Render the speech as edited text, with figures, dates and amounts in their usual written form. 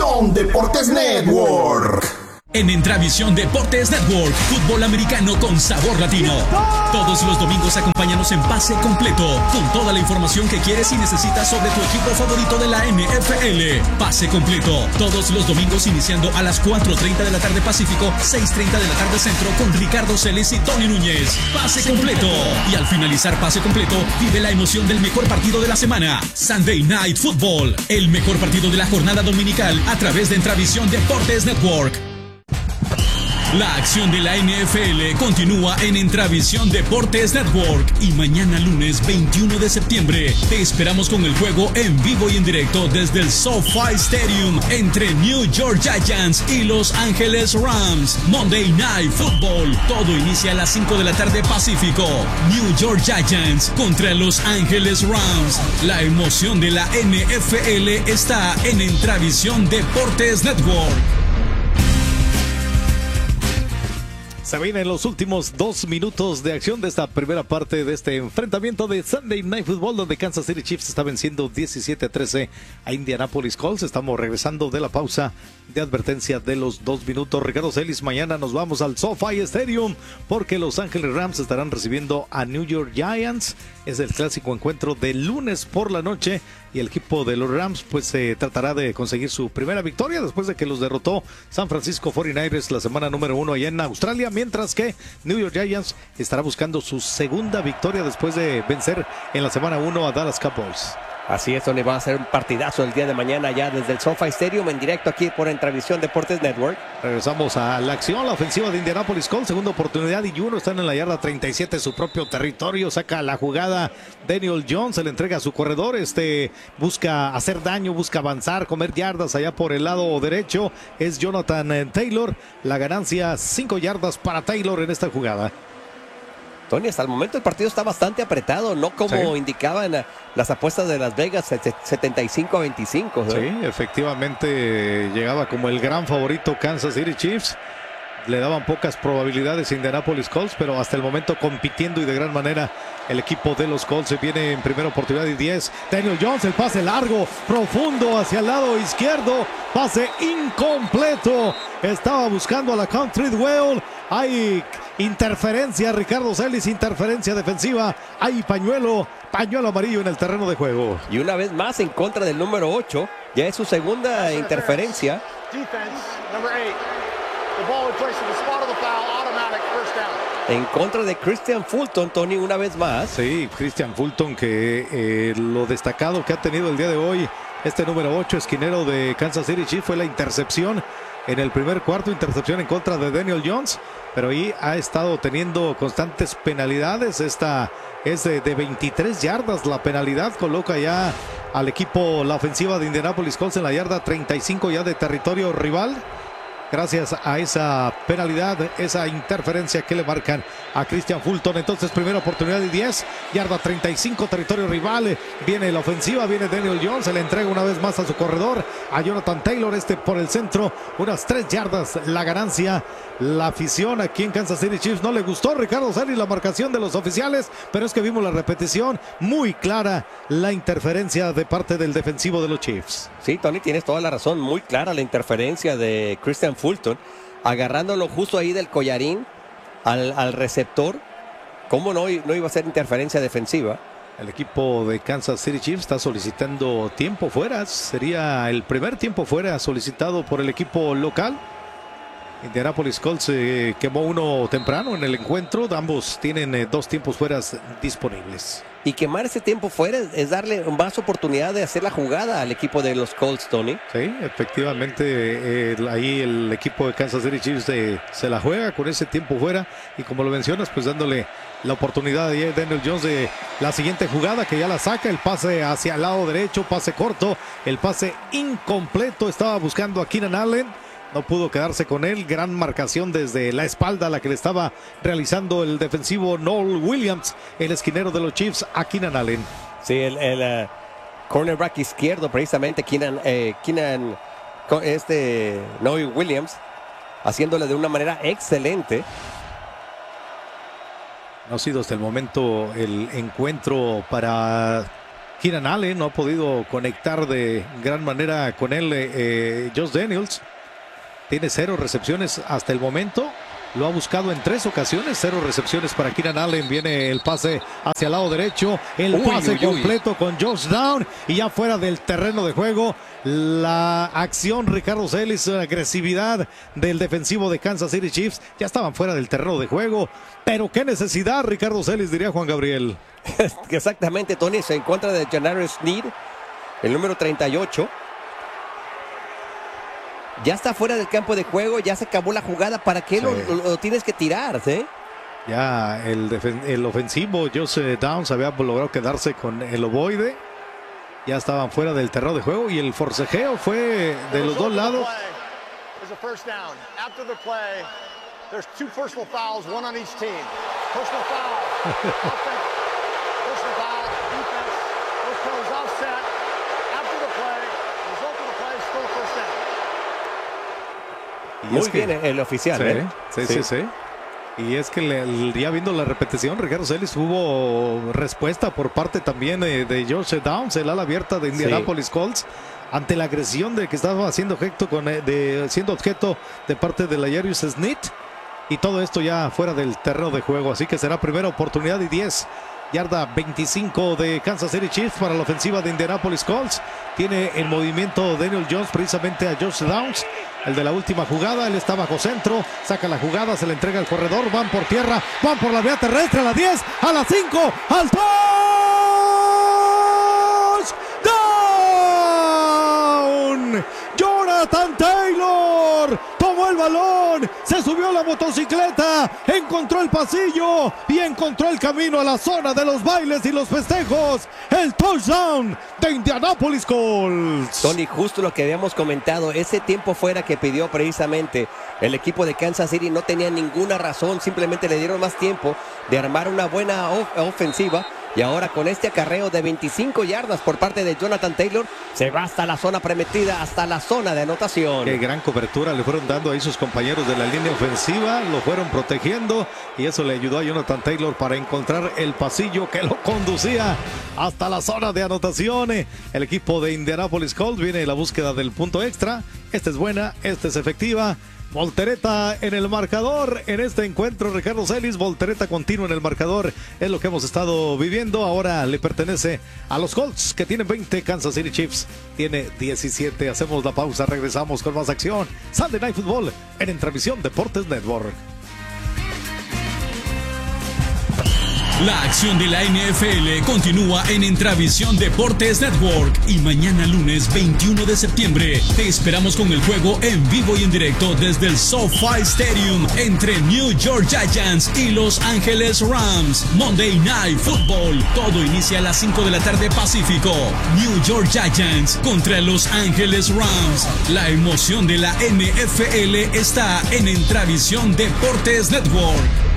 Intravisión Deportes Network. En Intravisión Deportes Network, fútbol americano con sabor latino. Todos los domingos acompáñanos en Pase Completo, con toda la información que quieres y necesitas sobre tu equipo favorito de la NFL. Pase Completo, todos los domingos iniciando a las 4:30 de la tarde Pacífico, 6:30 de la tarde Centro, con Ricardo Celes y Tony Núñez. Pase Completo. Y al finalizar Pase Completo, vive la emoción del mejor partido de la semana. Sunday Night Football, el mejor partido de la jornada dominical a través de Intravisión Deportes Network. La acción de la NFL continúa en Intravisión Deportes Network y mañana lunes 21 de septiembre te esperamos con el juego en vivo y en directo desde el SoFi Stadium entre New York Giants y Los Ángeles Rams. Monday Night Football. Todo inicia a las 5 de la tarde Pacífico. New York Giants contra Los Ángeles Rams. La emoción de la NFL está en Intravisión Deportes Network. Se vienen los últimos 2 minutos de acción de esta primera parte de este enfrentamiento de Sunday Night Football, donde Kansas City Chiefs está venciendo 17-13 a Indianapolis Colts. Estamos regresando de la pausa de advertencia de los 2 minutos. Ricardo Celis, mañana nos vamos al SoFi Stadium porque Los Ángeles Rams estarán recibiendo a New York Giants. Es el clásico encuentro de lunes por la noche y el equipo de los Rams pues tratará de conseguir su primera victoria después de que los derrotó San Francisco 49ers la semana número 1 allá en Australia, mientras que New York Giants estará buscando su segunda victoria después de vencer en la semana 1 a Dallas Cowboys. Así es, Tony, va a ser un partidazo el día de mañana ya desde el SoFi Stadium en directo aquí por Intravisión Deportes Network. Regresamos a la acción, la ofensiva de Indianapolis Colts, segunda oportunidad y uno, están en la yarda 37, su propio territorio, saca la jugada Daniel Jones, se le entrega a su corredor, busca hacer daño, busca avanzar, comer yardas allá por el lado derecho, es Jonathan Taylor, la ganancia 5 yardas para Taylor en esta jugada. Tony, hasta el momento el partido está bastante apretado, no como indicaban las apuestas de Las Vegas, 75-25. ¿no? Sí, efectivamente llegaba como el gran favorito Kansas City Chiefs. Le daban pocas probabilidades a Indianapolis Colts, pero hasta el momento compitiendo y de gran manera el equipo de los Colts. Se viene en primera oportunidad y 10. Daniel Jones, el pase largo, profundo hacia el lado izquierdo. Pase incompleto. Estaba buscando a la Country Well. Hay interferencia, Ricardo Celis, interferencia defensiva. Hay pañuelo amarillo en el terreno de juego. Y una vez más en contra del número 8. Ya es su segunda interferencia. En contra de Christian Fulton, Tony, una vez más. Sí, Christian Fulton, que lo destacado que ha tenido el día de hoy, este número 8, esquinero de Kansas City Chiefs, fue la intercepción en el primer cuarto, intercepción en contra de Daniel Jones, pero ahí ha estado teniendo constantes penalidades. Esta es de 23 yardas la penalidad, coloca ya al equipo, la ofensiva de Indianapolis Colts en la yarda 35 ya de territorio rival. Gracias a esa penalidad, esa interferencia que le marcan a Christian Fulton. Entonces, primera oportunidad y 10, yarda 35, territorio rival. Viene la ofensiva, viene Daniel Jones, se le entrega una vez más a su corredor, a Jonathan Taylor, por el centro, unas 3 yardas la ganancia. La afición aquí en Kansas City Chiefs no le gustó, Ricardo Celis, la marcación de los oficiales, pero es que vimos la repetición, muy clara la interferencia de parte del defensivo de los Chiefs. Sí, Tony, tienes toda la razón, muy clara la interferencia de Christian Fulton, agarrándolo justo ahí del collarín al receptor. ¿Cómo no iba a ser interferencia defensiva? El equipo de Kansas City Chiefs está solicitando tiempo fuera, sería el primer tiempo fuera solicitado por el equipo local. Indianapolis Colts quemó uno temprano en el encuentro. Ambos tienen 2 tiempos fuera disponibles. Y quemar ese tiempo fuera es darle más oportunidad de hacer la jugada al equipo de los Colts, Tony. Sí, efectivamente, ahí el equipo de Kansas City Chiefs se la juega con ese tiempo fuera. Y como lo mencionas, pues dándole la oportunidad de Daniel Jones de la siguiente jugada, que ya la saca, el pase hacia el lado derecho, pase corto, el pase incompleto. Estaba buscando a Keenan Allen. No pudo quedarse con él, gran marcación desde la espalda la que le estaba realizando el defensivo Noel Williams, el esquinero de los Chiefs, a Keenan Allen. Sí, el cornerback izquierdo precisamente, Noel Williams, haciéndole de una manera excelente. No ha sido hasta el momento el encuentro para Keenan Allen no ha podido conectar de gran manera con él. Josh Daniels tiene 0 recepciones hasta el momento. Lo ha buscado en 3 ocasiones. 0 recepciones para Keenan Allen. Viene el pase hacia el lado derecho. El pase completo con Josh Down. Y ya fuera del terreno de juego, la acción, Ricardo Celis, la agresividad del defensivo de Kansas City Chiefs. Ya estaban fuera del terreno de juego. Pero qué necesidad, Ricardo Celis, diría Juan Gabriel. Exactamente, Tony. Se encuentra de Janarius Sneed, el número 38. Ya está fuera del campo de juego, ya se acabó la jugada. ¿Para qué lo tienes que tirar? ¿Sí? Ya el ofensivo Josh Downs había logrado quedarse con el ovoide. Ya estaban fuera del terreno de juego y el forcejeo fue de los dos lados. There's 2 personal fouls, 1 on each team. Personal foul, offense, personal foul, defense. Those penalties offset. After the play, result of the play, still a first down. Muy bien el oficial. Sí. Y es que ya viendo la repetición, Ricardo Celis, hubo respuesta por parte también de Josh Downs, el ala abierta de Indianapolis Colts, ante la agresión de que estaba siendo objeto de parte de L'Jarius Sneed. Y todo esto ya fuera del terreno de juego. Así que será primera oportunidad y 10. Yarda 25 de Kansas City Chiefs para la ofensiva de Indianapolis Colts. Tiene el movimiento Daniel Jones precisamente a Josh Downs, el de la última jugada. Él está bajo centro, saca la jugada, se le entrega al corredor. Van por tierra, van por la vía terrestre a la 10, a la 5, al touchdown. Jonathan Taylor tomó el balón, se subió a la motocicleta, encontró el pasillo y encontró el camino a la zona de los bailes y los festejos. El touchdown de Indianapolis Colts. Tony, justo lo que habíamos comentado, ese tiempo fuera que pidió precisamente el equipo de Kansas City no tenía ninguna razón, simplemente le dieron más tiempo de armar una buena ofensiva. Y ahora con este acarreo de 25 yardas por parte de Jonathan Taylor, se va hasta la zona prometida, hasta la zona de anotación. Qué gran cobertura le fueron dando ahí sus compañeros de la línea ofensiva, lo fueron protegiendo y eso le ayudó a Jonathan Taylor para encontrar el pasillo que lo conducía hasta la zona de anotación. El equipo de Indianapolis Colts viene en la búsqueda del punto extra. Esta es buena, esta es efectiva. Voltereta en el marcador en este encuentro, Ricardo Celis. Voltereta continua en el marcador, es lo que hemos estado viviendo. Ahora le pertenece a los Colts, que tienen 20, Kansas City Chiefs tiene 17. Hacemos la pausa, regresamos con más acción. Sunday Night Football en Entrevisión Deportes Network. La acción de la NFL continúa en Intravisión Deportes Network y mañana lunes 21 de septiembre te esperamos con el juego en vivo y en directo desde el SoFi Stadium entre New York Giants y Los Ángeles Rams. Monday Night Football. Todo inicia a las 5 de la tarde Pacífico. New York Giants contra Los Ángeles Rams. La emoción de la NFL está en Intravisión Deportes Network.